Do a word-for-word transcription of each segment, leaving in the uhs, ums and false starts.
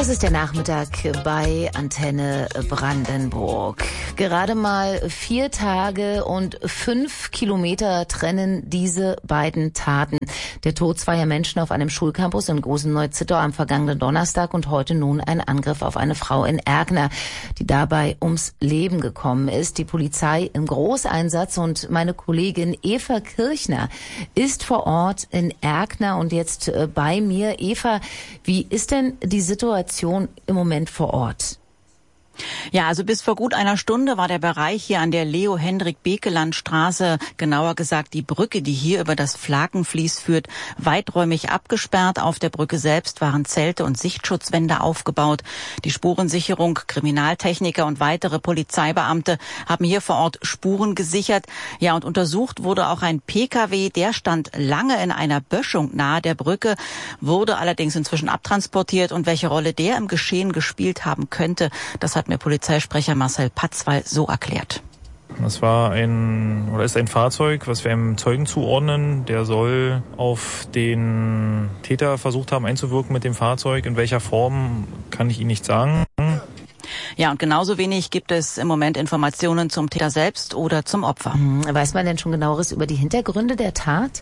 Das ist der Nachmittag bei Antenne Brandenburg. Gerade mal vier Tage und fünf Kilometer trennen diese beiden Taten. Der Tod zweier Menschen auf einem Schulcampus in Gosen-Neu-Zittau am vergangenen Donnerstag und heute nun ein Angriff auf eine Frau in Erkner, die dabei ums Leben gekommen ist. Die Polizei im Großeinsatz und meine Kollegin Eva Kirchner ist vor Ort in Erkner und jetzt bei mir. Eva, wie ist denn die Situation im Moment vor Ort? Ja, also bis vor gut einer Stunde war der Bereich hier an der Leo-Hendrik-Bekeland-Straße, genauer gesagt die Brücke, die hier über das Flakenfließ führt, weiträumig abgesperrt. Auf der Brücke selbst waren Zelte und Sichtschutzwände aufgebaut. Die Spurensicherung, Kriminaltechniker und weitere Polizeibeamte haben hier vor Ort Spuren gesichert. Ja, und untersucht wurde auch ein Pkw, der stand lange in einer Böschung nahe der Brücke, wurde allerdings inzwischen abtransportiert. Und welche Rolle der im Geschehen gespielt haben könnte, das hat mir Polizeisprecher Marcel Patzwall so erklärt. Das war ein oder ist ein Fahrzeug, was wir einem Zeugen zuordnen. Der soll auf den Täter versucht haben einzuwirken mit dem Fahrzeug. In welcher Form, kann ich Ihnen nicht sagen. Ja, und genauso wenig gibt es im Moment Informationen zum Täter selbst oder zum Opfer. Weiß man denn schon Genaueres über die Hintergründe der Tat?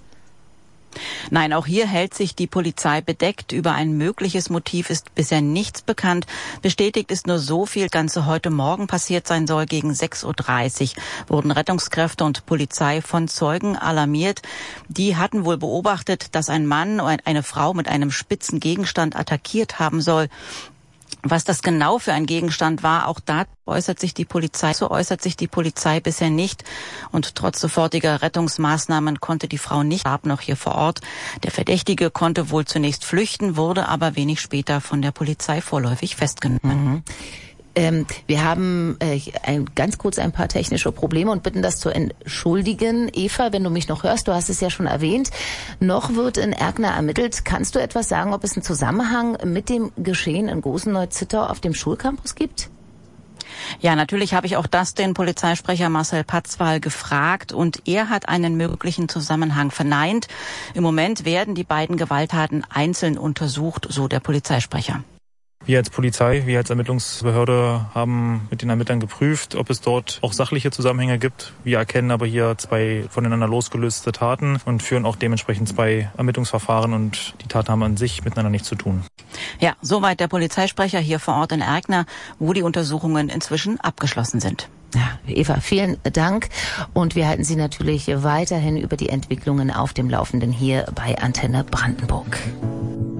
Nein, auch hier hält sich die Polizei bedeckt. Über ein mögliches Motiv ist bisher nichts bekannt. Bestätigt ist nur so viel, das Ganze heute Morgen passiert sein soll. Gegen sechs Uhr dreißig wurden Rettungskräfte und Polizei von Zeugen alarmiert. Die hatten wohl beobachtet, dass ein Mann oder eine Frau mit einem spitzen Gegenstand attackiert haben soll. Was das genau für ein Gegenstand war, auch da äußert sich die Polizei, so äußert sich die Polizei bisher nicht. Und trotz sofortiger Rettungsmaßnahmen konnte die Frau nicht, starb noch hier vor Ort. Der Verdächtige konnte wohl zunächst flüchten, wurde aber wenig später von der Polizei vorläufig festgenommen. Mhm. Ähm, wir haben äh, ein, ganz kurz ein paar technische Probleme und bitten das zu entschuldigen. Eva, wenn du mich noch hörst, du hast es ja schon erwähnt, noch wird in Erkner ermittelt. Kannst du etwas sagen, ob es einen Zusammenhang mit dem Geschehen in Gosen-Neu-Zittau auf dem Schulcampus gibt? Ja, natürlich habe ich auch das den Polizeisprecher Marcel Patzwall gefragt und er hat einen möglichen Zusammenhang verneint. Im Moment werden die beiden Gewalttaten einzeln untersucht, so der Polizeisprecher. Wir als Polizei, wir als Ermittlungsbehörde haben mit den Ermittlern geprüft, ob es dort auch sachliche Zusammenhänge gibt. Wir erkennen aber hier zwei voneinander losgelöste Taten und führen auch dementsprechend zwei Ermittlungsverfahren und die Taten haben an sich miteinander nichts zu tun. Ja, soweit der Polizeisprecher hier vor Ort in Erkner, wo die Untersuchungen inzwischen abgeschlossen sind. Ja, Eva, vielen Dank und wir halten Sie natürlich weiterhin über die Entwicklungen auf dem Laufenden hier bei Antenne Brandenburg.